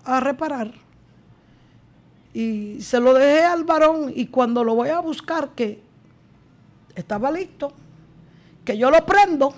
a reparar. Y se lo dejé al varón, y cuando lo voy a buscar, que estaba listo, que yo lo prendo,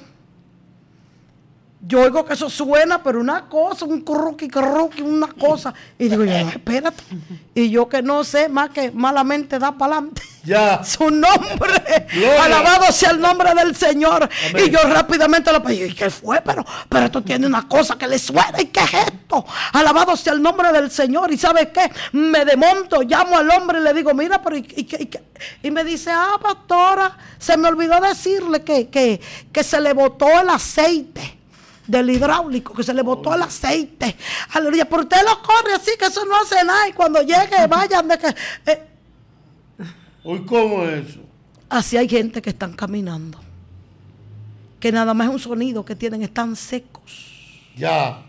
yo oigo que eso suena, pero una cosa, un cruqui, una cosa. Y digo, espérate. Y yo que no sé más que malamente da para adelante. Ya. Su nombre. Gloria. Alabado sea el nombre del Señor. Amén. Y yo rápidamente lo pedí. ¿Y qué fue? Pero esto tiene una cosa que le suena. ¿Y qué es esto? Alabado sea el nombre del Señor. ¿Y sabes qué? Me desmonto, llamo al hombre y le digo, mira, pero y me dice, pastora, se me olvidó decirle que se le botó el aceite del hidráulico, que se le botó el aceite. Aleluya, pero usted lo corre así, que eso no hace nada, y cuando llegue vayan de que... Hoy, ¿cómo es eso? Así hay gente que están caminando, que nada más es un sonido que tienen, están secos. Ya.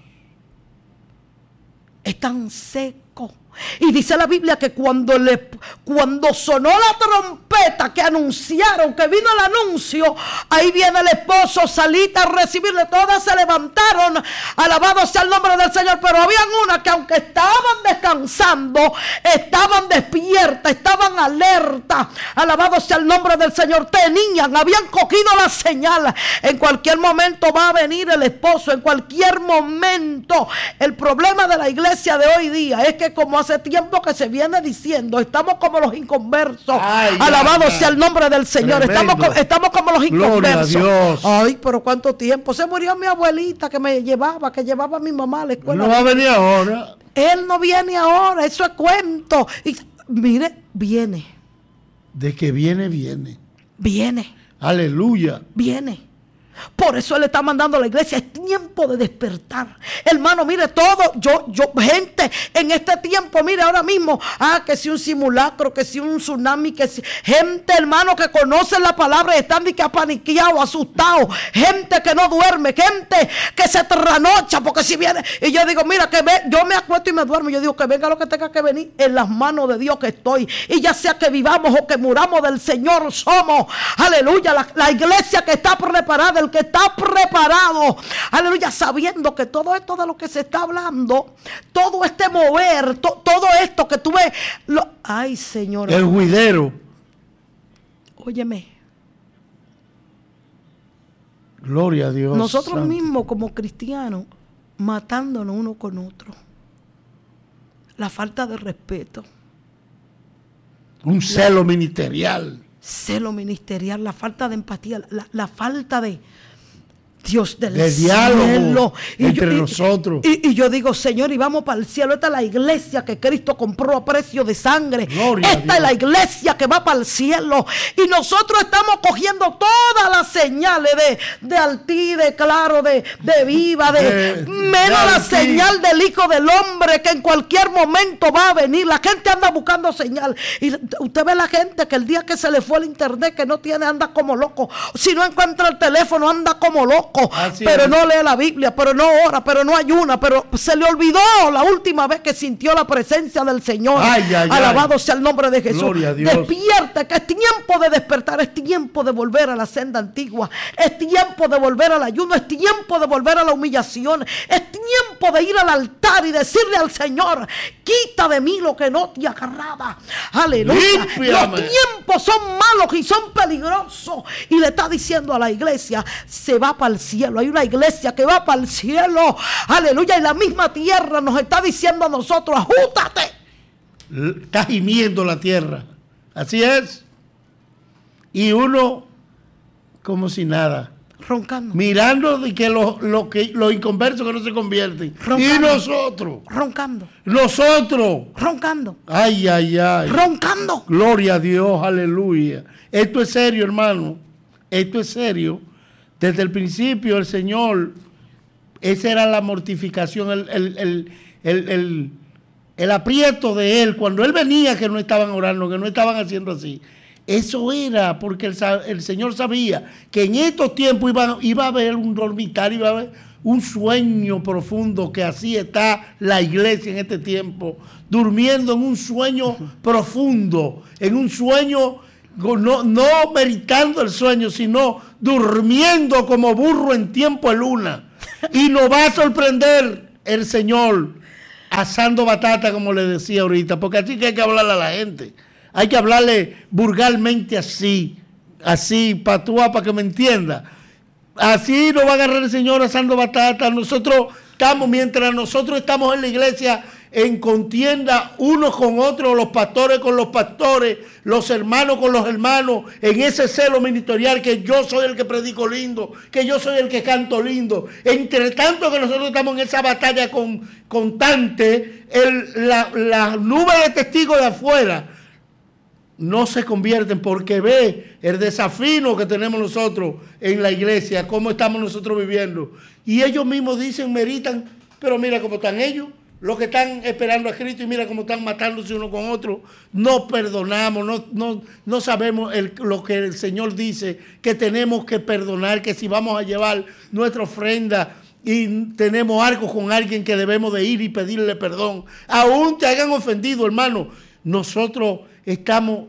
Están secos. Y dice la Biblia que cuando sonó la trompeta, que anunciaron, que vino el anuncio, ahí viene el esposo, salita a recibirle. Todas se levantaron, alabado sea el nombre del Señor, pero habían unas que aunque estaban descansando, estaban despiertas, estaban alertas, alabado sea el nombre del Señor, tenían, habían cogido la señal. En cualquier momento va a venir el esposo, en cualquier momento. El problema de la iglesia de hoy día es que, como hace tiempo que se viene diciendo, estamos como los inconversos. Alabado sea el nombre del Señor. Estamos como los inconversos. Gloria a Dios. Ay, pero cuánto tiempo. Se murió mi abuelita que llevaba a mi mamá a la escuela. No va a venir ahora. Él no viene ahora, eso es cuento. Y mire, viene. De que viene, viene. Viene. Aleluya. Viene. Por eso Él está mandando a la iglesia. Es tiempo de despertar. Hermano, mire todo. Gente, en este tiempo, mire ahora mismo. Que si un simulacro, que si un tsunami, que si. Gente, hermano, que conocen la palabra y están apaniqueados, asustados. Gente que no duerme. Gente que se trasnocha porque si viene. Y yo digo, mira, yo me acuesto y me duermo. Yo digo, que venga lo que tenga que venir. En las manos de Dios que estoy. Y ya sea que vivamos o que muramos, del Señor somos. Aleluya. La iglesia que está preparada, que está preparado, aleluya, sabiendo que todo esto de lo que se está hablando, todo este mover, todo esto que tú ves, ay, Señor, el juidero. Óyeme, gloria a Dios. nosotros Santo. mismos como cristianos, matándonos uno con otro, la falta de respeto, un celo ministerial, la falta de empatía, la falta de Dios del de cielo. diálogo entre nosotros. Y yo digo, Señor, y vamos para el cielo. Esta es la iglesia que Cristo compró a precio de sangre. Gloria Esta es la iglesia que va para el cielo. Y nosotros estamos cogiendo todas las señales de Altí, de Claro, de Viva, menos la señal del Hijo del Hombre, que en cualquier momento va a venir. La gente anda buscando señal. Y usted ve la gente que el día que se le fue el internet, que no tiene, anda como loco. Si no encuentra el teléfono, anda como loco. Así pero es. No lee la Biblia, pero no ora, pero no ayuna, pero se le olvidó la última vez que sintió la presencia del Señor. Alabado sea el nombre de Jesús. Gloria a Dios. Despierta, que es tiempo de despertar, es tiempo de volver a la senda antigua, es tiempo de volver al ayuno, es tiempo de volver a la humillación, es tiempo de ir al altar y decirle al Señor, quita de mí lo que no te agradaba. Aleluya. Límpiame. Los tiempos son malos y son peligrosos. Y le está diciendo a la iglesia, se va para el cielo. Hay una iglesia que va para el cielo. Aleluya. Y la misma tierra nos está diciendo a nosotros, ajústate. Está gimiendo la tierra. Así es. Y uno como si nada. Roncando. Mirando de que los inconversos que no se convierten. Roncando. Y nosotros. Roncando. Nosotros. Roncando. Ay, ay, ay. Roncando. Gloria a Dios, aleluya. Esto es serio, hermano. Esto es serio. Desde el principio el Señor, esa era la mortificación, el aprieto de Él. Cuando Él venía que no estaban orando, que no estaban haciendo así. Eso era porque el Señor sabía que en estos tiempos iba a haber un dormitorio, iba a haber un sueño profundo, que así está la iglesia en este tiempo, durmiendo en un sueño profundo, en un sueño, no meritando el sueño, sino durmiendo como burro en tiempo de luna. Y nos va a sorprender el Señor asando batata, como le decía ahorita, porque así que hay que hablarle a la gente. Hay que hablarle vulgarmente así, patúa, para que me entienda. Así nos va a agarrar el Señor asando batata. Mientras nosotros estamos en la iglesia en contienda unos con otros, los pastores con los pastores, los hermanos con los hermanos, en ese celo ministerial, que yo soy el que predico lindo, que yo soy el que canto lindo. Entre tanto que nosotros estamos en esa batalla constante, la nube de testigos de afuera no se convierten, porque ve el desafío que tenemos nosotros en la iglesia, cómo estamos nosotros viviendo. Y ellos mismos dicen, meritan, pero mira cómo están ellos, los que están esperando a Cristo, y mira cómo están matándose uno con otro. No perdonamos, no sabemos lo que el Señor dice, que tenemos que perdonar, que si vamos a llevar nuestra ofrenda y tenemos algo con alguien, que debemos de ir y pedirle perdón. Aún te hayan ofendido, hermano, nosotros estamos,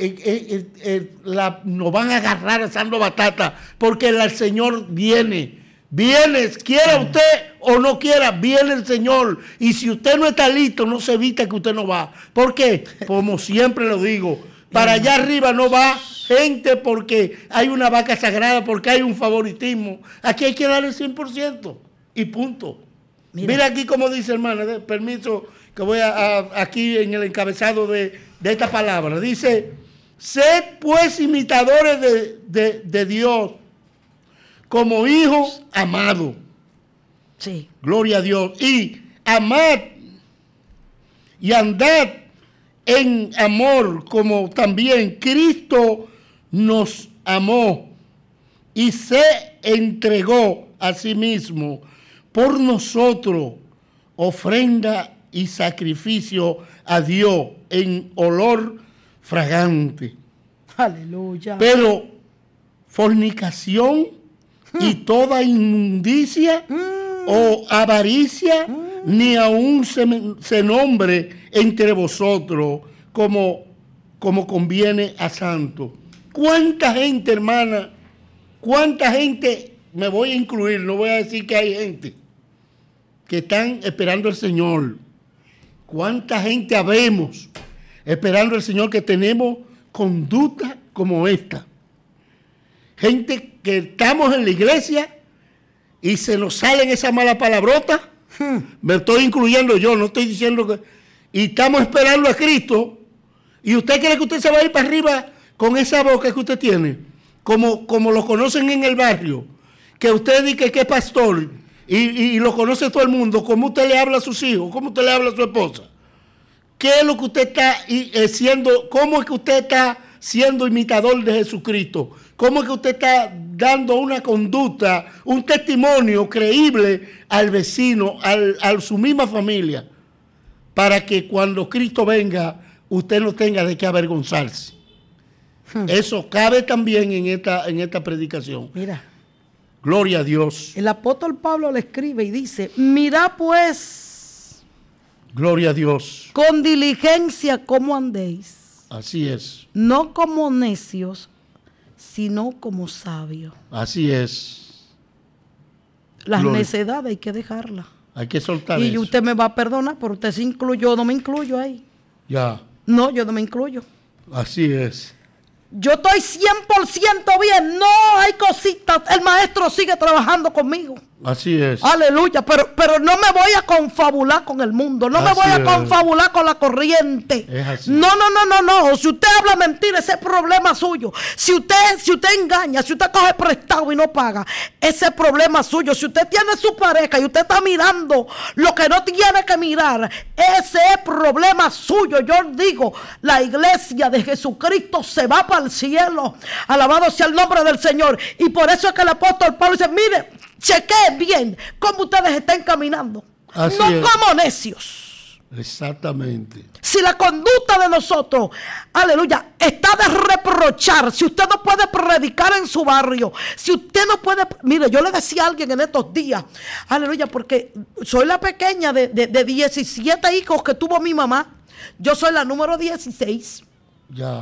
nos van a agarrar asando batata, porque el Señor viene, quiera usted o no quiera, viene el Señor. Y si usted no está listo, no se evita que usted no va. ¿Por qué? Como siempre lo digo, para allá arriba no va gente porque hay una vaca sagrada, porque hay un favoritismo. Aquí hay que darle el 100% y punto. Mira aquí como dice, hermana, permiso que voy aquí en el encabezado de esta palabra. Dice, sed pues imitadores de Dios como hijos amados. Sí. Gloria a Dios. Y amad y andad en amor, como también Cristo nos amó y se entregó a sí mismo por nosotros, ofrenda y sacrificio a Dios en olor fragante. Aleluya. Pero fornicación y toda inmundicia o avaricia ni aún se nombre entre vosotros como conviene a santo. ¿Cuánta gente, hermana? ¿Cuánta gente? Me voy a incluir, no voy a decir que hay gente que están esperando al Señor. ¿Cuánta gente habemos esperando al Señor, que tenemos conducta como esta? Gente que estamos en la iglesia y se nos salen esas malas palabrotas. Me estoy incluyendo yo, no estoy diciendo que... Y estamos esperando a Cristo, y usted cree que usted se va a ir para arriba con esa boca que usted tiene, como lo conocen en el barrio, que usted dice que es pastor y lo conoce todo el mundo. ¿Cómo usted le habla a sus hijos? ¿Cómo usted le habla a su esposa? ¿Qué es lo que usted está siendo? ¿Cómo es que usted está siendo imitador de Jesucristo? ¿Cómo es que usted está dando una conducta, un testimonio creíble al vecino, a su misma familia, para que cuando Cristo venga usted no tenga de qué avergonzarse? Eso cabe también en esta predicación. Mira, gloria a Dios. el apóstol Pablo le escribe y dice, mirad pues, gloria a Dios, con diligencia cómo andéis, así es, no como necios, sino como sabios. así es. Las Gloria. necedades hay que dejarlas. Hay que soltar Y eso. usted me va a perdonar, pero usted se incluyó, yo no me incluyo ahí. Ya, No, yo no me incluyo. así es. Yo estoy 100% bien. No hay cositas. El maestro sigue trabajando conmigo. Así es. Aleluya. Pero no me voy a confabular con el mundo. No me Así voy a es. confabular con la corriente. Es así. No. Si usted habla mentira, ese es problema suyo. Si usted engaña, si usted coge prestado y no paga, ese es problema suyo. Si usted tiene su pareja y usted está mirando lo que no tiene que mirar, ese es problema suyo. Yo digo, la iglesia de Jesucristo se va para el cielo. Alabado sea el nombre del Señor. Y por eso es que el apóstol Pablo dice, mire, chequeen bien cómo ustedes están caminando. Así no es. como necios. Exactamente. Si la conducta de nosotros, aleluya, está de reprochar, si usted no puede predicar en su barrio, si usted no puede, mire, yo le decía a alguien en estos días, aleluya, porque soy la pequeña de 17 hijos que tuvo mi mamá, yo soy la número 16. Ya.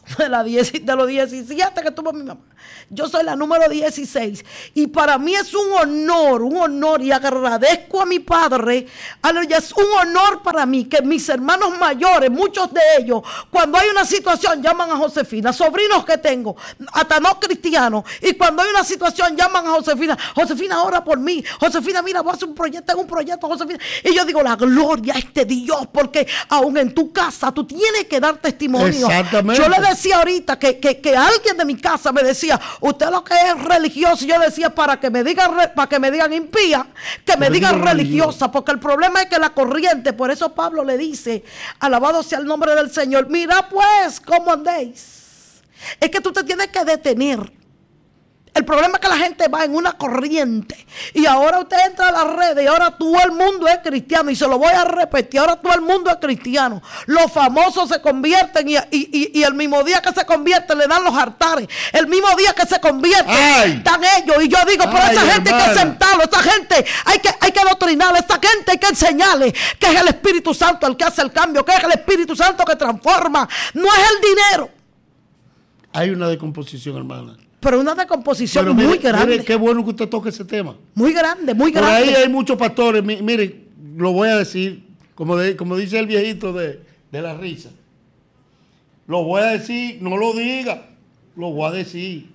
de los 17 que tuvo mi mamá. Yo soy la número 16. Y para mí es un honor, y agradezco a mi padre. Aleluya, es un honor para mí que mis hermanos mayores, muchos de ellos, cuando hay una situación, llaman a Josefina. Sobrinos que tengo, hasta no cristianos. Y cuando hay una situación, llaman a Josefina. Josefina, ora por mí. Josefina, mira, voy a hacer un proyecto, tengo un proyecto, Josefina. Y yo digo, la gloria a este Dios, porque aún en tu casa tú tienes que dar testimonio. Exactamente. Yo le decía ahorita que alguien de mi casa me decía, usted lo que es religioso. Y yo decía, para que me digan impía, que me digan religiosa, porque el problema es que la corriente, por eso Pablo le dice, alabado sea el nombre del Señor, mira pues cómo andéis. Es que tú te tienes que detener. El problema es que la gente va en una corriente y ahora usted entra a las redes y ahora todo el mundo es cristiano, y se lo voy a repetir, ahora todo el mundo es cristiano. Los famosos se convierten y el mismo día que se convierten le dan los altares. El mismo día que se convierten están ellos, y yo digo, pero esa gente hay que sentarlo, esa gente hay que adoctrinarla, esa gente hay que enseñarle que es el Espíritu Santo el que hace el cambio, que es el Espíritu Santo que transforma, no es el dinero. Hay una descomposición, hermana. Pero una descomposición muy grande. Mire, qué bueno que usted toque ese tema. Muy grande, muy grande. Por ahí hay muchos pastores. Mire, lo voy a decir, como dice el viejito de la risa. Lo voy a decir, no lo diga, lo voy a decir.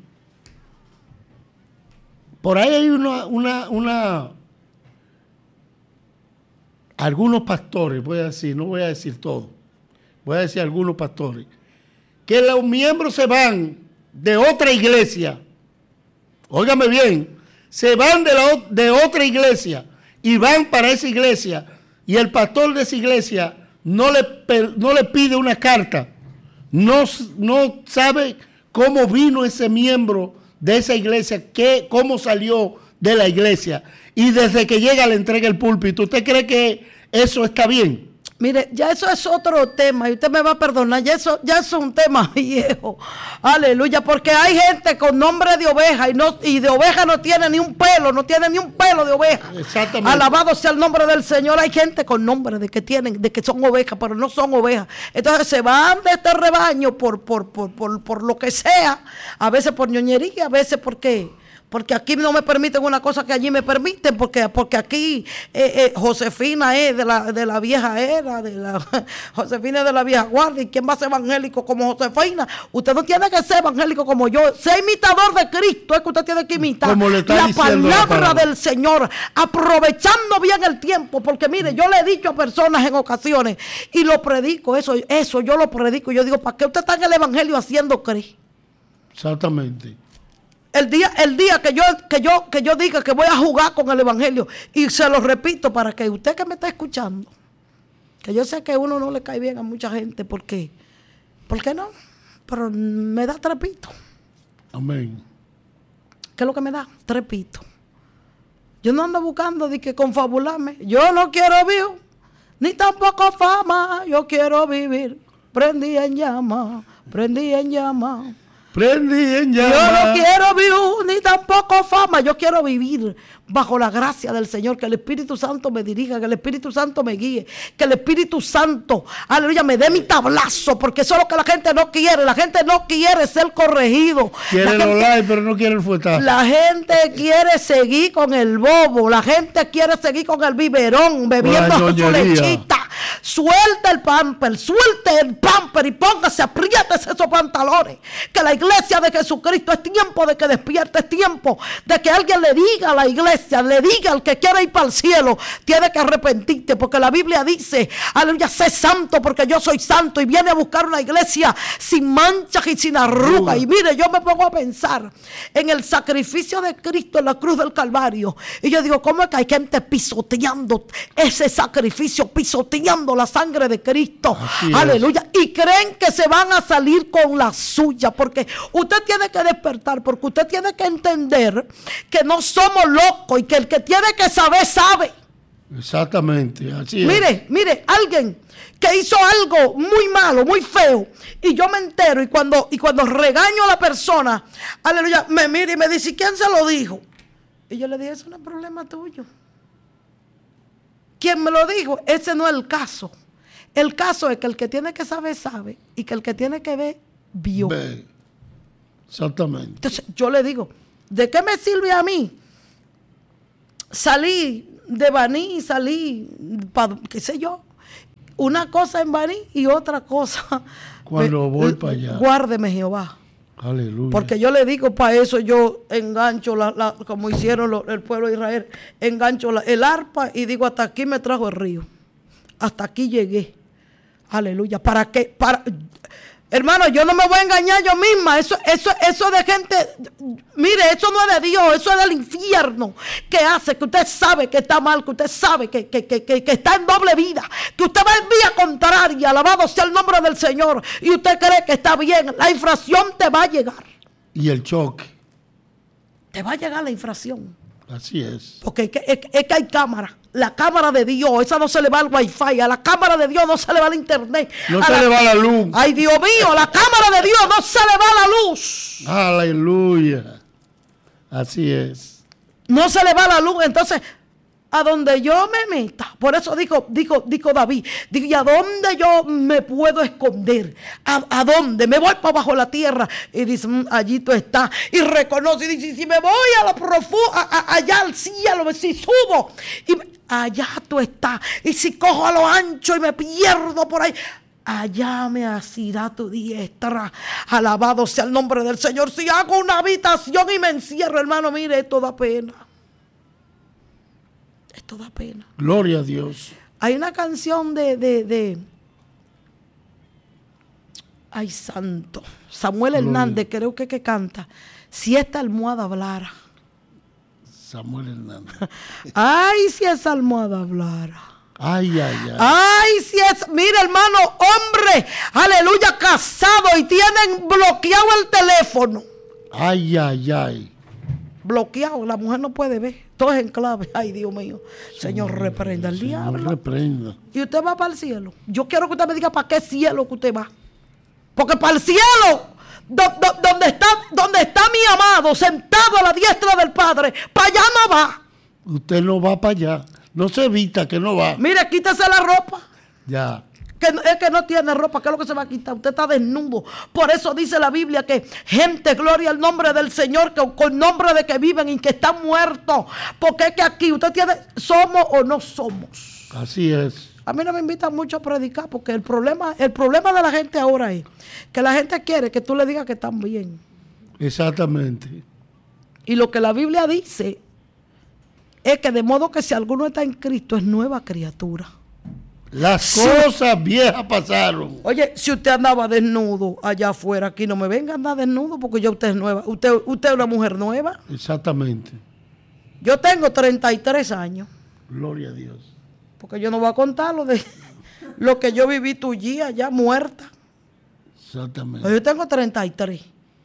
Por ahí hay algunos pastores, voy a decir, no voy a decir todo. Voy a decir algunos pastores. Que los miembros se van de otra iglesia, óigame bien, se van de otra iglesia y van para esa iglesia, y el pastor de esa iglesia no le pide una carta, no sabe cómo vino ese miembro de esa iglesia, cómo salió de la iglesia, y desde que llega le entrega el púlpito. ¿Usted cree que eso está bien? Mire, ya eso es otro tema, y usted me va a perdonar, ya eso es un tema viejo. Aleluya, porque hay gente con nombre de oveja y de oveja no tiene ni un pelo, de oveja. Exactamente. Alabado sea el nombre del Señor. Hay gente con nombre de que son ovejas, pero no son ovejas. Entonces se van de este rebaño por lo que sea, a veces por ñoñería, a veces porque aquí no me permiten una cosa que allí me permiten, porque aquí Josefina es de la vieja era, Josefina es de la vieja guardia. ¿Y quién va a ser evangélico como Josefina? Usted no tiene que ser evangélico como yo. Ser imitador de Cristo es que usted tiene que imitar la palabra del Señor, aprovechando bien el tiempo. Porque mire, yo le he dicho a personas en ocasiones, y lo predico, eso yo lo predico. Yo digo, ¿para qué usted está en el evangelio haciendo Cristo? Exactamente. El día que yo diga que voy a jugar con el evangelio, y se lo repito para que usted que me está escuchando, que yo sé que uno no le cae bien a mucha gente, ¿por qué no? Pero me da trepito. Amén. ¿Qué es lo que me da? Trepito. Yo no ando buscando de que confabularme. Yo no quiero vivir, ni tampoco fama. Yo quiero vivir. Prendí en llama. Yo no quiero vivir ni tampoco fama. Yo quiero vivir bajo la gracia del Señor. Que el Espíritu Santo me dirija, que el Espíritu Santo me guíe, que el Espíritu Santo, aleluya, me dé mi tablazo. Porque eso es lo que la gente no quiere. La gente no quiere ser corregido. Quiere los likes, pero no quiere el fuetazo. La gente quiere seguir con el bobo. La gente quiere seguir con el biberón, bebiendo su lechita. Suelte el pamper y póngase, apriétese esos pantalones. Que la iglesia de Jesucristo es tiempo de que despierte, es tiempo de que alguien le diga a la iglesia, le diga al que quiere ir para el cielo, tiene que arrepentirte, porque la Biblia dice, aleluya, sé santo porque yo soy santo, y viene a buscar una iglesia sin manchas y sin arrugas. Y mire, yo me pongo a pensar en el sacrificio de Cristo en la cruz del Calvario, y yo digo, ¿cómo es que hay gente pisoteando ese sacrificio, pisoteando la sangre de Cristo? Aleluya. Y creen que se van a salir con la suya, porque usted tiene que despertar, porque usted tiene que entender que no somos locos, y que el que tiene que saber, sabe. Exactamente, así es. Mire, alguien que hizo algo muy malo, muy feo, y yo me entero, y cuando regaño a la persona, aleluya, me mira y me dice, ¿quién se lo dijo? Y yo le dije, eso no es problema tuyo. ¿Quién me lo dijo? Ese no es el caso. El caso es que el que tiene que saber, sabe, y que el que tiene que ver, vio. Ve. Exactamente. Entonces yo le digo, ¿de qué me sirve a mí salí de Baní, salí, qué sé yo, una cosa en Baní y otra cosa cuando voy para allá? Guárdeme Jehová. Aleluya. Porque yo le digo, para eso yo engancho, como hicieron el pueblo de Israel, engancho el arpa y digo, hasta aquí me trajo el río. Hasta aquí llegué. Aleluya. ¿Para qué? Hermano, yo no me voy a engañar yo misma. Eso de gente, mire, eso no es de Dios, eso es del infierno, que hace que usted sabe que está mal, que usted sabe que está en doble vida, que usted va en vía contraria, alabado sea el nombre del Señor, y usted cree que está bien. La infracción te va a llegar. Y el choque. Te va a llegar la infracción. Así es. Porque es que hay cámara. La cámara de Dios, esa no se le va al wifi. A la cámara de Dios no se le va al internet. No se le va la luz. Ay, Dios mío, a la cámara de Dios no se le va la luz. Aleluya. Así es. No se le va la luz. Entonces, a donde yo me meta, por eso dijo David, ¿y a dónde yo me puedo esconder? ¿A dónde? Me voy para abajo de la tierra. Y dice, allí tú estás. Y reconoce y dice, si me voy a lo profundo, allá al cielo, si subo, y allá tú estás. Y si cojo a lo ancho y me pierdo por ahí, allá me asirá tu diestra. Alabado sea el nombre del Señor. Si hago una habitación y me encierro, hermano, mire, esto da pena. Esto da pena. Gloria a Dios. Hay una canción ay, santo, Samuel Hernández, creo que canta, si esta almohada hablara. Samuel Hernández. Ay, si esa almohada hablara. Ay, ay, ay. Ay, si es, mira, hermano, hombre, aleluya, casado y tienen bloqueado el teléfono. Ay, ay, ay. Bloqueado, la mujer no puede ver, todo es en clave. Ay, Dios mío, Señor, reprenda al diablo. Reprenda. Y usted va para el cielo. Yo quiero que usted me diga para qué cielo que usted va. Porque para el cielo, donde está mi amado, sentado a la diestra del Padre, para allá no va. Usted no va para allá. No se evita que no va. Mire, quítese la ropa. Ya. Es que no tiene ropa, ¿qué es lo que se va a quitar? Usted está desnudo. Por eso dice la Biblia que gente, gloria al nombre del Señor, que con nombre de que viven y que están muertos. Porque es que aquí usted tiene, somos o no somos. Así es. A mí no me invitan mucho a predicar porque el problema de la gente ahora es que la gente quiere que tú le digas que están bien. Exactamente. Y lo que la Biblia dice es que de modo que si alguno está en Cristo es nueva criatura. Las cosas viejas pasaron. Oye, si usted andaba desnudo allá afuera, aquí no me venga a andar desnudo porque ya usted es nueva. Usted es una mujer nueva. Exactamente. Yo tengo 33 años. Gloria a Dios. Porque yo no voy a contar lo que yo viví tuya ya muerta. Exactamente. Yo tengo 33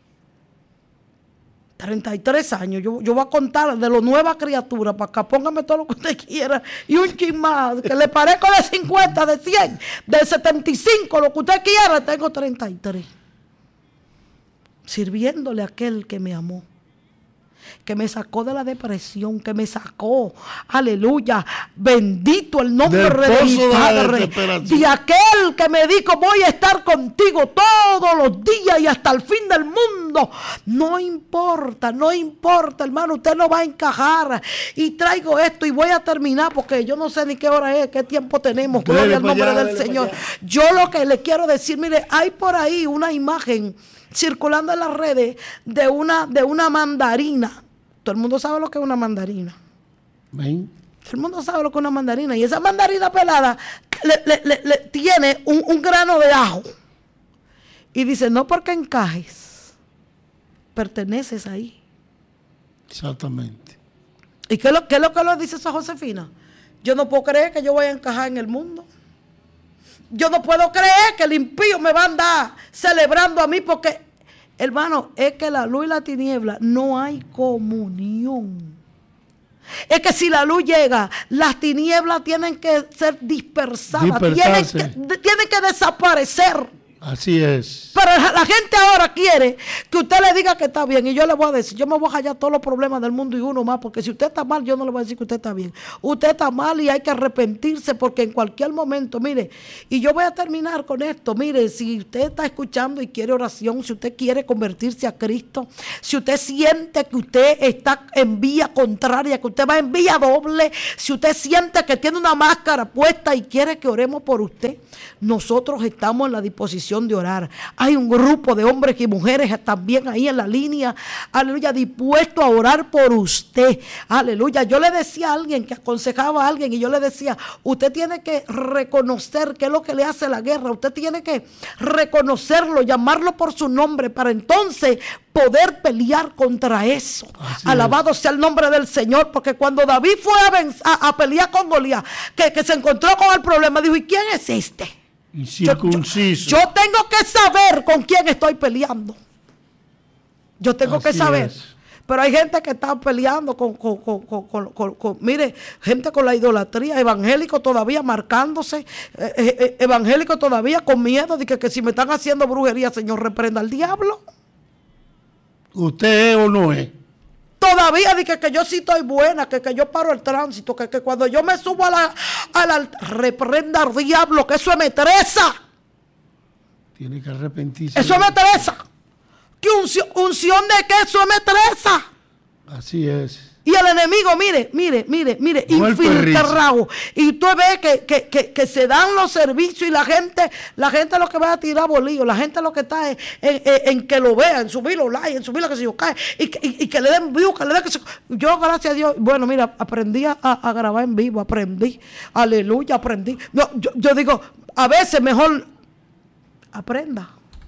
años. Yo voy a contar de lo nueva criatura para acá. Póngame todo lo que usted quiera. Y un chin más. Que le parezco de 50, de 100, de 75, lo que usted quiera. Tengo 33. Sirviéndole a aquel que me amó. Que me sacó de la depresión, que me sacó, aleluya, bendito el nombre de mi Padre, y aquel que me dijo, voy a estar contigo todos los días y hasta el fin del mundo. No importa, hermano, usted no va a encajar. Y traigo esto y voy a terminar porque yo no sé ni qué hora es, qué tiempo tenemos, gloria al nombre del Señor. Yo lo que le quiero decir, mire, hay por ahí una imagen circulando en las redes de una mandarina. Todo el mundo sabe lo que es una mandarina. ¿Ven? Todo el mundo sabe lo que es una mandarina. Y esa mandarina pelada le tiene un grano de ajo. Y dice, no porque encajes, perteneces ahí. Exactamente. ¿Y qué es lo que lo dice esa Josefina? Yo no puedo creer que yo voy a encajar en el mundo. Yo no puedo creer que el impío me va a andar celebrando a mí porque, hermano, es que la luz y la tiniebla no hay comunión. Es que si la luz llega, las tinieblas tienen que ser dispersadas, tienen que desaparecer. Así es. Pero la gente ahora quiere que usted le diga que está bien. Y yo le voy a decir, yo me voy a hallar todos los problemas del mundo y uno más. Porque si usted está mal, yo no le voy a decir que usted está bien. Usted está mal y hay que arrepentirse porque en cualquier momento, mire, y yo voy a terminar con esto. Mire, si usted está escuchando y quiere oración, si usted quiere convertirse a Cristo, si usted siente que usted está en vía contraria, que usted va en vía doble, si usted siente que tiene una máscara puesta y quiere que oremos por usted, nosotros estamos en la disposición de orar. Hay un grupo de hombres y mujeres también ahí en la línea, aleluya, dispuesto a orar por usted, aleluya. Yo le decía a alguien que aconsejaba a alguien y yo le decía, usted tiene que reconocer qué es lo que le hace la guerra, usted tiene que reconocerlo, llamarlo por su nombre para entonces poder pelear contra eso. Así alabado es. Sea el nombre del Señor, porque cuando David fue a pelear con Goliat, que se encontró con el problema, dijo, ¿y quién es este? Incircunciso. Yo tengo que saber con quién estoy peleando. Yo tengo que saber. Pero hay gente que está peleando mire, gente con la idolatría, evangélicos todavía marcándose, evangélicos todavía con miedo de que si me están haciendo brujería, Señor, reprenda al diablo. ¿Usted es o no es? Todavía dije que yo sí estoy buena, que yo paro el tránsito, que cuando yo me subo a reprenda al diablo, que eso es metresa. Tiene que arrepentirse. Eso es metresa. ¿Qué unción de qué? Eso es metresa. Así es. Y el enemigo, mire, no infiltrado. Y tú ves que se dan los servicios y la gente lo que va a tirar bolillo, la gente lo que está en que lo vea, en subir los likes, en subir lo que se yo cae, y que le den view, que le den que se... Yo, gracias a Dios, bueno, mira, aprendí a grabar en vivo, aleluya, aprendí. No, yo digo, a veces mejor aprenda,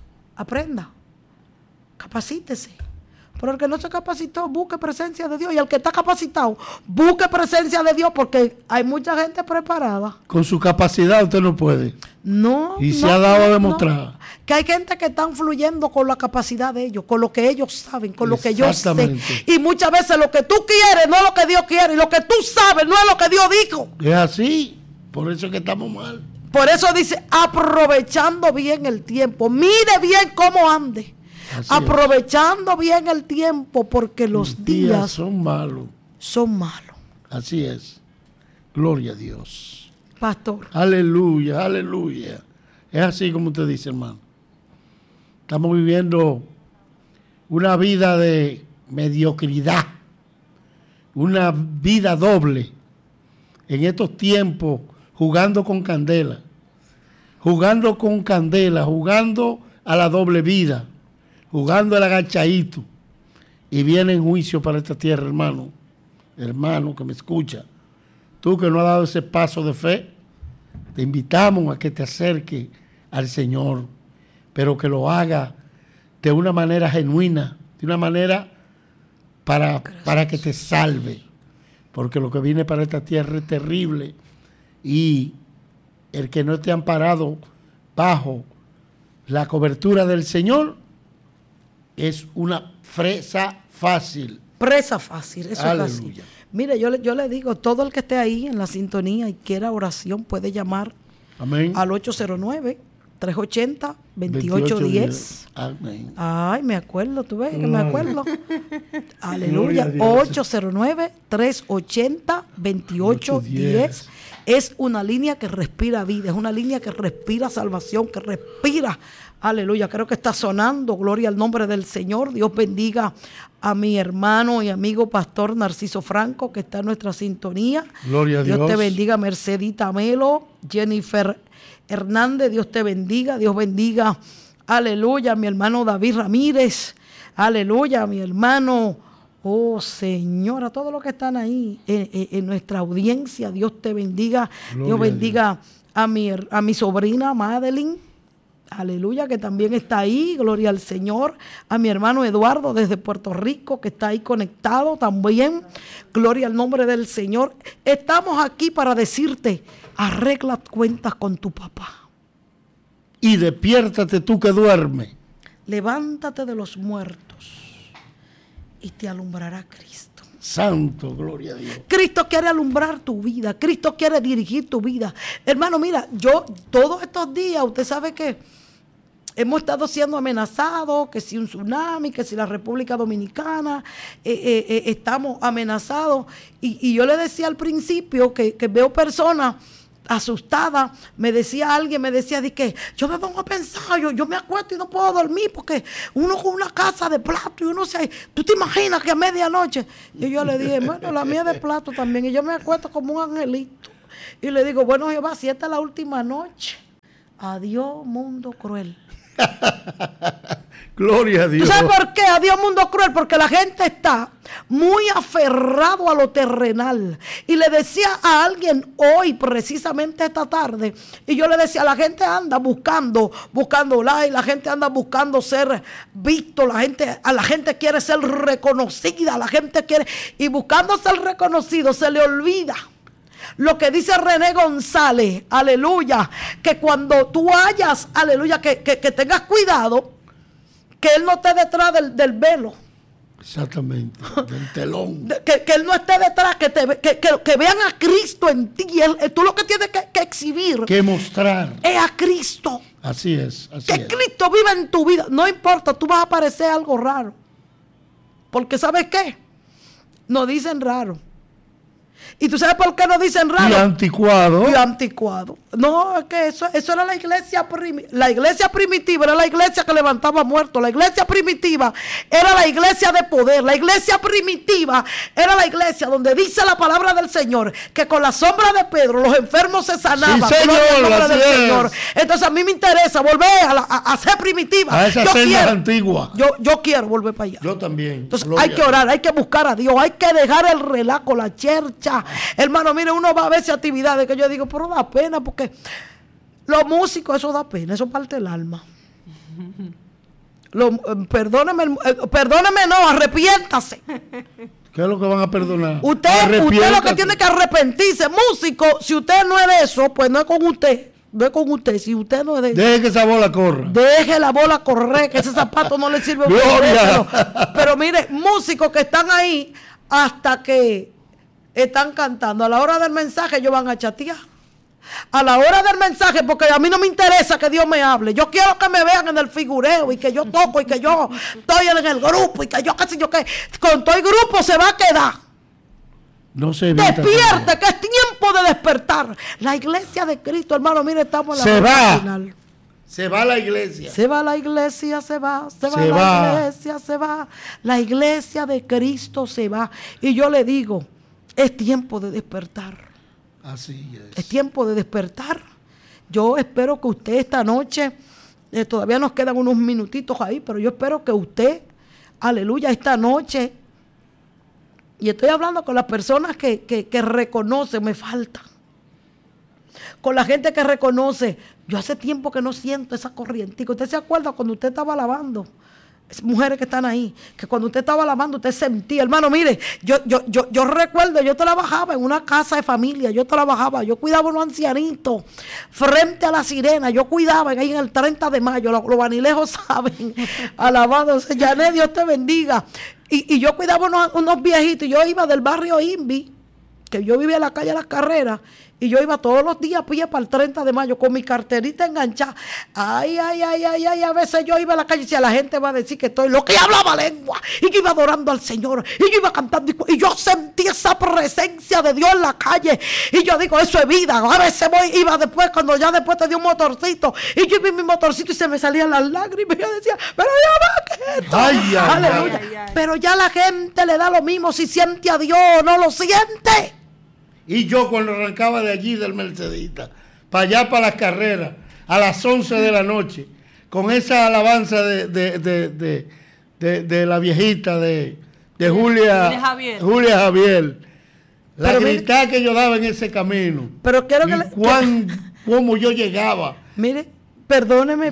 capacítese. Pero el que no se capacitó, busque presencia de Dios. Y el que está capacitado, busque presencia de Dios, porque hay mucha gente preparada. Con su capacidad usted no puede. No. Y se ha dado a demostrar. No. Que hay gente que están fluyendo con la capacidad de ellos, con lo que ellos saben, con lo que yo sé. Y muchas veces lo que tú quieres no es lo que Dios quiere. Y lo que tú sabes no es lo que Dios dijo. Es así. Por eso es que estamos mal. Por eso dice, aprovechando bien el tiempo. Mire bien cómo ande. Así aprovechando es. Bien el tiempo, porque los días son malos. Así es. Gloria a Dios. Pastor. Aleluya, aleluya. Es así como usted dice, hermano. Estamos viviendo una vida de mediocridad, una vida doble en estos tiempos, jugando con candela, jugando a la doble vida, jugando al agachadito, y viene en juicio para esta tierra, hermano que me escucha. Tú que no has dado ese paso de fe, te invitamos a que te acerques al Señor, pero que lo haga de una manera genuina, de una manera para que te salve, porque lo que viene para esta tierra es terrible, y el que no esté amparado bajo la cobertura del Señor es una presa fácil. Presa fácil, eso aleluya. Es así. Mire, yo le digo, todo el que esté ahí en la sintonía y quiera oración puede llamar amén. Al 809-380-2810. Amén. Ay, me acuerdo, tú ves que me acuerdo. Aleluya. 809-380-2810. Es una línea que respira vida, es una línea que respira salvación, que respira. Aleluya, creo que está sonando, gloria al nombre del Señor. Dios bendiga a mi hermano y amigo pastor Narciso Franco, que está en nuestra sintonía. Gloria a Dios. Dios te bendiga, Mercedita Melo, Jennifer Hernández, Dios te bendiga. Dios bendiga, aleluya, a mi hermano David Ramírez. Aleluya, a mi hermano, oh Señor, a todos los que están ahí en nuestra audiencia. Dios te bendiga. Gloria Dios bendiga a mi sobrina Madeline. Aleluya, que también está ahí, gloria al Señor. A mi hermano Eduardo desde Puerto Rico, que está ahí conectado también, gloria al nombre del Señor. Estamos aquí para decirte, arregla cuentas con tu papá. Y despiértate tú que duermes. Levántate de los muertos y te alumbrará Cristo. Santo, gloria a Dios. Cristo quiere alumbrar tu vida, Cristo quiere dirigir tu vida. Hermano, mira, yo todos estos días, usted sabe que hemos estado siendo amenazados, que si un tsunami, que si la República Dominicana, estamos amenazados. Y yo le decía al principio que veo personas asustada, me decía alguien, de que yo me pongo a pensar, yo me acuesto y no puedo dormir porque uno con una casa de plato y uno ¿tú te imaginas que a medianoche? Y yo le dije, bueno, la mía es de plato también, y yo me acuesto como un angelito y le digo, bueno, Jehová, si esta es la última noche, adiós mundo cruel. Gloria a Dios. ¿Tú sabes por qué? Adiós mundo cruel, porque la gente está muy aferrado a lo terrenal. Y le decía a alguien hoy, precisamente esta tarde, y yo le decía, la gente anda buscando like, la gente anda buscando ser visto, la gente quiere ser reconocida, la gente quiere, y buscando ser reconocido se le olvida lo que dice René González, aleluya, que cuando tú hayas, aleluya, que tengas cuidado, que Él no esté detrás del velo. Exactamente, del telón. Que Él no esté detrás, que vean a Cristo en ti. Tú lo que tienes que exhibir, que mostrar, es a Cristo. Así es. Que Cristo viva en tu vida. No importa, tú vas a parecer algo raro. Porque ¿sabes qué? Nos dicen raro. ¿Y tú sabes por qué nos dicen raro? Y anticuado. No, es que eso era la iglesia primitiva. La iglesia primitiva era la iglesia que levantaba muertos. La iglesia primitiva era la iglesia de poder. La iglesia primitiva era la iglesia donde dice la palabra del Señor que con la sombra de Pedro los enfermos se sanaban. Sí, Señor, del Señor. Entonces a mí me interesa volver a ser primitiva. A esa senda antigua. Yo quiero volver para allá. Yo también. Entonces hay que orar, hay que buscar a Dios, hay que dejar el relajo, la chercha. Hermano, mire, uno va a ver actividades que yo digo, pero da pena, porque los músicos, eso da pena, eso parte el alma. Perdóneme, no, arrepiéntase. ¿Qué es lo que van a perdonar? Usted lo que tiene que arrepentirse, músico, si usted no es de eso, pues no es con usted. No es con usted, si usted no es de eso. Deje que esa bola corra. Deje la bola correr, que ese zapato no le sirve. Pero mire, músicos que están ahí hasta que están cantando. A la hora del mensaje ellos van a chatear. A la hora del mensaje, porque a mí no me interesa que Dios me hable. Yo quiero que me vean en el figureo y que yo toco y que yo estoy en el grupo y que yo qué sé yo qué. Con todo el grupo se va a quedar. No se despierte, que es tiempo de despertar. La iglesia de Cristo, hermano, mire, estamos en la hora final. Se va la iglesia. Se va la iglesia, se va la iglesia, se va. La iglesia de Cristo se va. Y yo le digo, es tiempo de despertar. Así es. Es tiempo de despertar. Yo espero que usted esta noche, todavía nos quedan unos minutitos ahí, pero yo espero que usted, aleluya, esta noche, y estoy hablando con las personas que reconocen, me falta. Con la gente que reconoce, yo hace tiempo que no siento esa corriente. ¿Usted se acuerda cuando usted estaba lavando? Mujeres que están ahí, que cuando usted estaba lavando, usted sentía, hermano, mire, yo recuerdo, yo trabajaba en una casa de familia, yo cuidaba a unos ancianitos frente a la Sirena, yo cuidaba ahí en el 30 de mayo, los vanilejos saben, alabado sea, Yané, Dios te bendiga, y yo cuidaba unos viejitos, y yo iba del barrio Invi, que yo vivía en la calle Las Carreras, y yo iba todos los días a pie para el 30 de mayo con mi carterita enganchada. Ay, a veces yo iba a la calle y decía, la gente va a decir que estoy loca, y hablaba lengua, y que iba adorando al Señor, y yo iba cantando, y yo sentí esa presencia de Dios en la calle, y yo digo, eso es vida. A veces iba después, cuando ya después te dio un motorcito, y yo vi mi motorcito y se me salían las lágrimas, y yo decía, pero ya va, ¿qué es esto? Aleluya. Pero ya la gente le da lo mismo si siente a Dios o no lo siente. Y yo cuando arrancaba de allí del Mercedita, para allá para las carreras, a las 11 de la noche, con esa alabanza de la viejita de Julia Javier, la gritada que yo daba en ese camino. Pero quiero que cómo yo llegaba. Mire, perdóneme,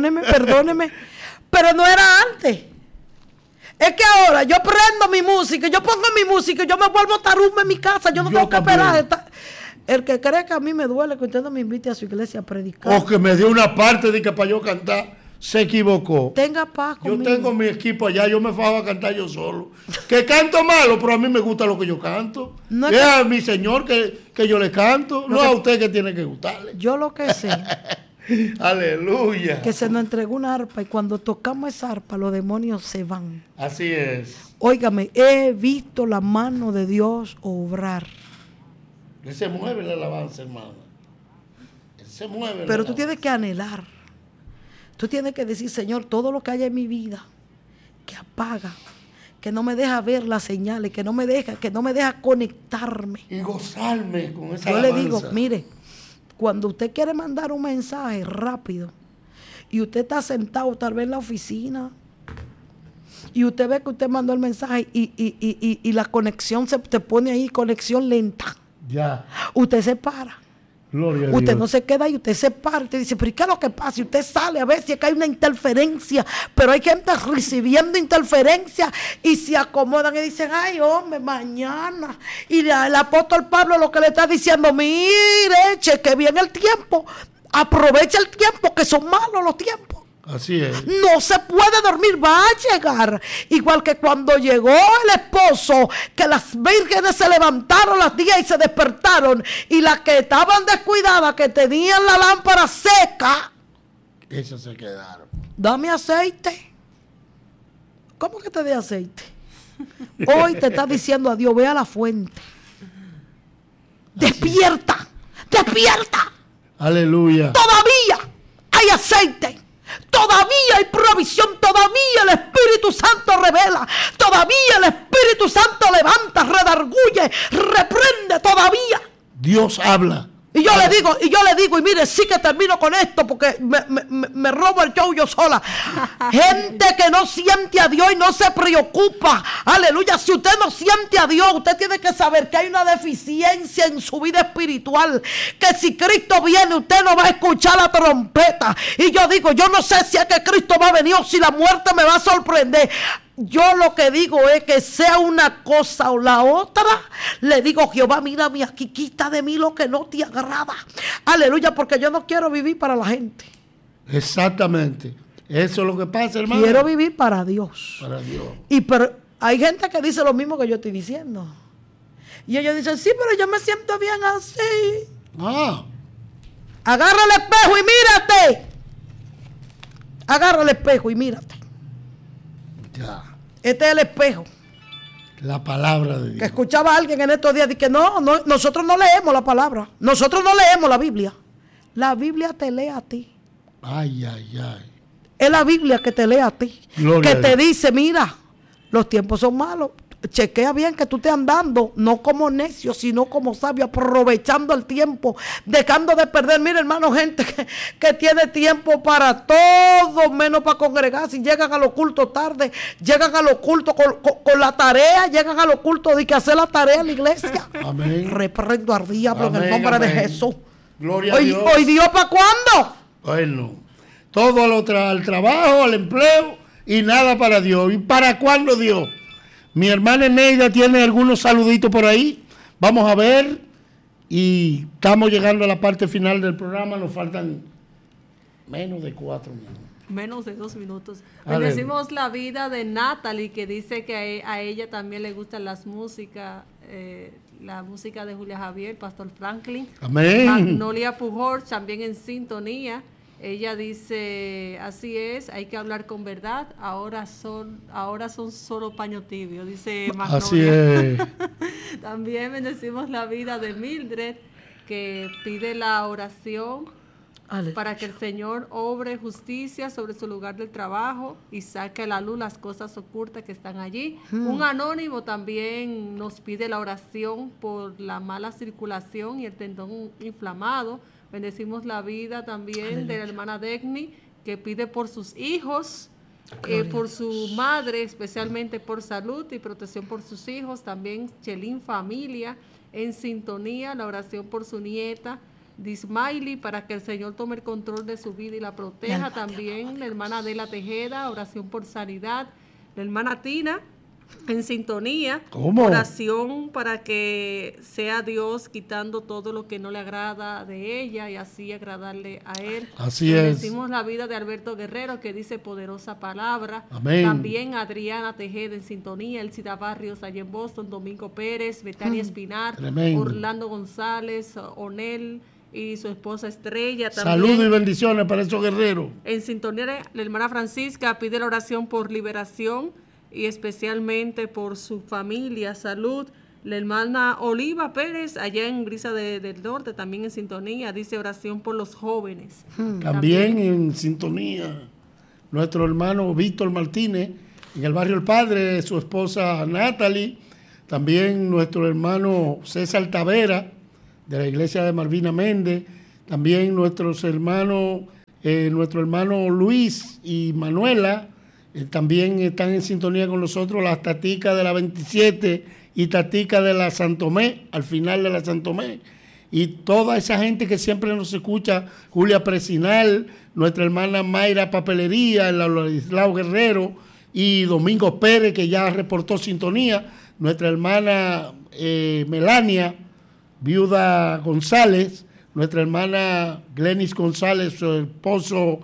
pero no era antes. Es que ahora yo prendo mi música, yo pongo mi música, yo me vuelvo tarumba en mi casa, yo no tengo que esperar. El que cree que a mí me duele que usted no me invite a su iglesia a predicar. O que me dio una parte de que para yo cantar, se equivocó. Tenga paz conmigo. Yo tengo mi equipo allá, yo me fajo a cantar yo solo. Que canto malo, pero a mí me gusta lo que yo canto. No es a mi Señor que yo le canto, no a usted que tiene que gustarle. Yo lo que sé Aleluya. Que se nos entregó una arpa y cuando tocamos esa arpa los demonios se van. Así es. Óigame, he visto la mano de Dios obrar. Que se mueve la alabanza, hermano. Se mueve. Pero tú tienes que anhelar. Tú tienes que decir, Señor, todo lo que haya en mi vida, que apaga, que no me deja ver las señales, que no me deja conectarme. Y gozarme con esa Yo alabanza. le digo, mire, cuando usted quiere mandar un mensaje rápido y usted está sentado tal vez en la oficina y usted ve que usted mandó el mensaje y la conexión se te pone ahí, conexión lenta. Ya. Usted se para. Gloria a Usted Dios. no se queda ahí, usted se para. Usted dice, pero ¿y qué es lo que pasa? Y usted sale a ver si es que hay una interferencia. Pero hay gente recibiendo interferencia y se acomodan y dicen, ay, hombre, mañana. Y el apóstol Pablo lo que le está diciendo, mire, cheque bien el tiempo. Aprovecha el tiempo, que son malos los tiempos. Así es. No se puede dormir, va a llegar. Igual que cuando llegó el esposo, que las vírgenes se levantaron las 10 y se despertaron. Y las que estaban descuidadas, que tenían la lámpara seca, Esas se quedaron. dame aceite. ¿Cómo que te dé aceite? Hoy te está diciendo a Dios, ve a la fuente. Despierta, despierta. Aleluya. Todavía hay aceite. Todavía hay provisión, todavía el Espíritu Santo revela, todavía el Espíritu Santo levanta, redarguye, reprende todavía. Dios habla. Y yo le digo, y mire, sí que termino con esto porque me robo el show yo sola. Gente que no siente a Dios y no se preocupa. Aleluya, si usted no siente a Dios, usted tiene que saber que hay una deficiencia en su vida espiritual. Que si Cristo viene, usted no va a escuchar la trompeta. Y yo digo, yo no sé si es que Cristo va a venir o si la muerte me va a sorprender. Yo lo que digo es que sea una cosa o la otra, le digo, Jehová, mírame aquí, quita de mí lo que no te agrada. Aleluya, porque yo no quiero vivir para la gente. Exactamente. Eso es lo que pasa, hermano. Quiero vivir para Dios. Para Dios. Pero hay gente que dice lo mismo que yo estoy diciendo. Y ellos dicen, sí, pero yo me siento bien así. Ah. Agarra el espejo y mírate. Agarra el espejo y mírate. Ya. Este es el espejo. La palabra de Dios. Que escuchaba a alguien en estos días y que no, nosotros no leemos la palabra. Nosotros no leemos la Biblia. La Biblia te lee a ti. Ay, ay, ay. Es la Biblia que te lee a ti. Gloria que a te Dios. dice, mira, los tiempos son malos. Chequea bien que tú estés andando, no como necio, sino como sabio, aprovechando el tiempo, dejando de perder. Mira, hermano, gente que tiene tiempo para todo, menos para congregarse. Llegan a los cultos tarde, llegan a los cultos con la tarea, llegan a los cultos de que hacer la tarea en la iglesia. Amén. Reprendo al diablo en el Amén, nombre de amén. Jesús. Gloria a Dios. ¿Hoy Dios para cuándo? Bueno, todo al trabajo, al empleo y nada para Dios. ¿Y para cuándo Dios? Mi hermana Eneida tiene algunos saluditos por ahí. Vamos a ver. Y estamos llegando a la parte final del programa. Nos faltan menos de 4 minutos. Menos de 2 minutos. Aleluya. Bendecimos la vida de Natalie, que dice que a ella también le gustan las músicas, la música de Julia Javier, Pastor Franklin. Amén. Magnolia Pujol, también en sintonía. Ella dice, así es, hay que hablar con verdad, ahora son solo paño tibio, dice Magnolia. Así es. También bendecimos la vida de Mildred, que pide la oración para que el Señor obre justicia sobre su lugar de trabajo y saque a la luz las cosas ocultas que están allí. Un anónimo también nos pide la oración por la mala circulación y el tendón inflamado. Bendecimos la vida también de la hermana Degni, que pide por sus hijos, por su madre, especialmente por salud y protección por sus hijos. También Chelín Familia, en sintonía, la oración por su nieta, Dismaili, para que el Señor tome el control de su vida y la proteja. También la hermana Adela Tejeda, oración por sanidad. La hermana Tina, en sintonía, ¿Cómo? oración para que sea Dios quitando todo lo que no le agrada de ella y así agradarle a Él. Así es. Bendecimos la vida de Alberto Guerrero, que dice poderosa palabra. Amén. También Adriana Tejeda en sintonía, Elcida Barrios allá en Boston, Domingo Pérez, Betania Espinar, Tremendo. Orlando González, Onel, y su esposa Estrella. También, saludos y bendiciones para esos guerreros. En sintonía, la hermana Francisca pide la oración por liberación y especialmente por su familia, salud. La hermana Oliva Pérez, allá en Brisa del Norte, también en sintonía, dice oración por los jóvenes. También en sintonía, nuestro hermano Víctor Martínez, en el barrio El Padre, su esposa Natalie, también nuestro hermano César Tavera, de la iglesia de Malvina Méndez, también nuestro hermano Luis y Manuela, también están en sintonía con nosotros, las taticas de la 27 y tatica de la Santomé, al final de la Santomé, y toda esa gente que siempre nos escucha, Julia Presinal, nuestra hermana Mayra Papelería, el Ladislao Guerrero, y Domingo Pérez, que ya reportó sintonía, nuestra hermana Melania, viuda González, nuestra hermana Glenis González, su esposo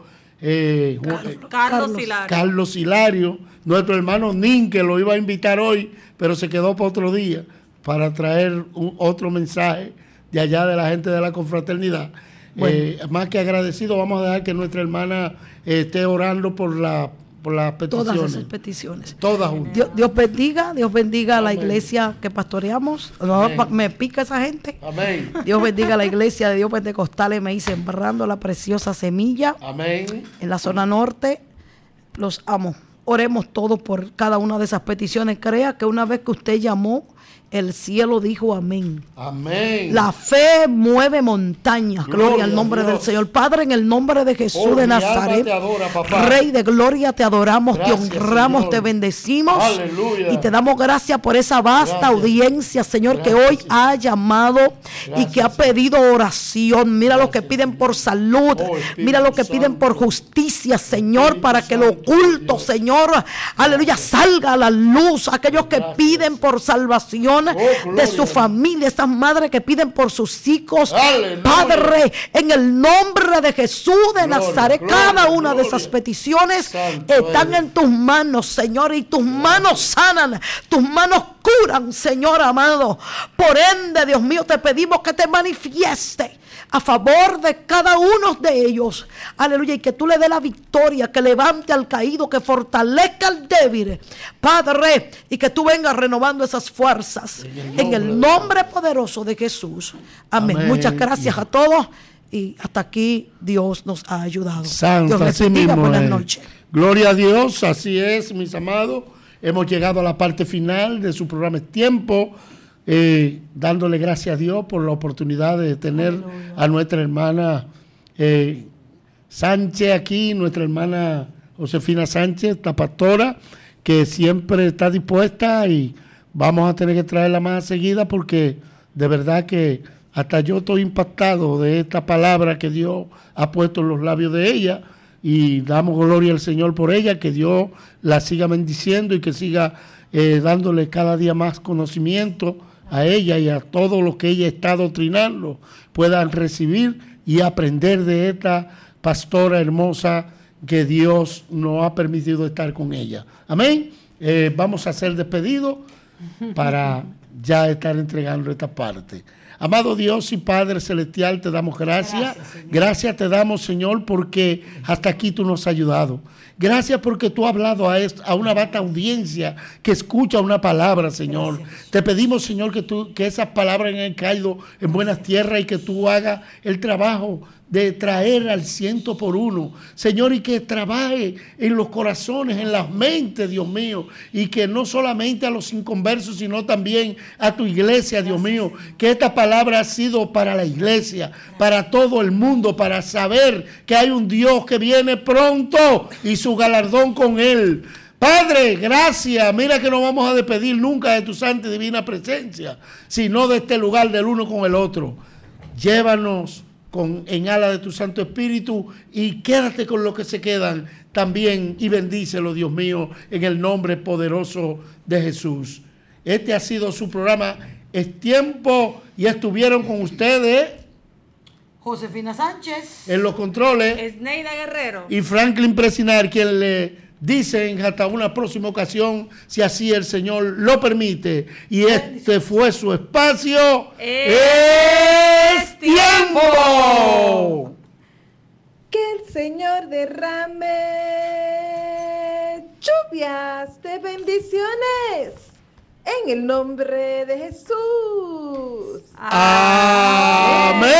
Carlos Hilario, nuestro hermano Nin, que lo iba a invitar hoy, pero se quedó para otro día, para traer otro mensaje de allá de la gente de la confraternidad. Bueno, más que agradecido, vamos a dejar que nuestra hermana esté orando por las peticiones. Todas esas peticiones. Todas juntas. Dios bendiga a la iglesia que pastoreamos. Me pica esa gente. Amén. Dios bendiga a la iglesia de Dios Pentecostal y me sembrando la preciosa semilla. Amén. En la zona norte. Los amo. Oremos todos por cada una de esas peticiones. Crea que una vez que usted llamó, el cielo dijo amén. Amén. La fe mueve montañas. Gloria al nombre del Señor. Padre, en el nombre de Jesús de Nazaret, te adora, papá. Rey de gloria, te adoramos, gracias, te honramos, Señor. Te bendecimos. Aleluya. Y te damos gracias por esa vasta audiencia, Señor, gracias, que hoy ha llamado y que ha pedido oración. Mira lo que piden por salud. Mira lo que piden por justicia, Señor, para que lo oculto, Señor, aleluya, salga a la luz. Aquellos que piden por salvación de su familia, esas madres que piden por sus hijos. Aleluya. Padre, en el nombre de Jesús de Nazaret, cada una de esas peticiones Santo están en tus manos, Señor, y tus manos sanan, tus manos curan, Señor amado. Por ende, Dios mío, te pedimos que te manifieste a favor de cada uno de ellos, aleluya, y que tú le des la victoria, que levante al caído, que fortalezca al débil, Padre, y que tú vengas renovando esas fuerzas en el nombre poderoso de Jesús. Amén. Amén. Muchas gracias a todos y hasta aquí Dios nos ha ayudado. Santo, Dios les bendiga. Buenas noches. Gloria a Dios, así es, mis amados. Hemos llegado a la parte final de su programa Es Tiempo. Dándole gracias a Dios por la oportunidad de tener a nuestra hermana Sánchez aquí, nuestra hermana Josefina Sánchez, la pastora, que siempre está dispuesta, y vamos a tener que traerla más seguida porque de verdad que hasta yo estoy impactado de esta palabra que Dios ha puesto en los labios de ella, y damos gloria al Señor por ella, que Dios la siga bendiciendo y que siga dándole cada día más conocimiento a ella y a todo lo que ella está doctrinando, puedan recibir y aprender de esta pastora hermosa que Dios nos ha permitido estar con ella. Amén. Vamos a ser despedidos para ya estar entregando esta parte. Amado Dios y Padre Celestial, te damos gracias. Gracias te damos, Señor, porque hasta aquí tú nos has ayudado. Gracias porque tú has hablado a una vasta audiencia que escucha una palabra, Señor. Gracias. Te pedimos, Señor, que esas palabras hayan caído en buenas tierras y que tú hagas el trabajo de traer al 100 por 1, Señor, y que trabaje en los corazones, en las mentes, Dios mío, y que no solamente a los inconversos, sino también a tu iglesia, Dios mío, que esta palabra ha sido para la iglesia, para todo el mundo, para saber que hay un Dios que viene pronto y su galardón con él. Padre, gracias. Mira que no vamos a despedir nunca de tu santa y divina presencia, sino de este lugar del uno con el otro. Llévanos en ala de tu Santo Espíritu y quédate con los que se quedan también y bendícelo, Dios mío, en el nombre poderoso de Jesús. Este ha sido su programa Es Tiempo y estuvieron con ustedes Josefina Sánchez en los controles, Esneida Guerrero y Franklin Presinar, quien le dicen hasta una próxima ocasión, si así el Señor lo permite. Y este fue su espacio. tiempo. Que el Señor derrame lluvias de bendiciones en el nombre de Jesús. Amén.